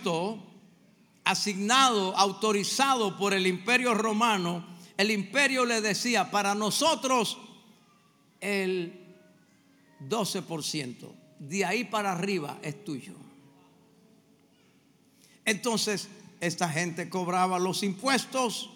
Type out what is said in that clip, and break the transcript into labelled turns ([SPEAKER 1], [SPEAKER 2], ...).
[SPEAKER 1] impuesto asignado, autorizado por el Imperio Romano, el imperio le decía: para nosotros el 12%, de ahí para arriba es tuyo. Entonces esta gente cobraba los impuestos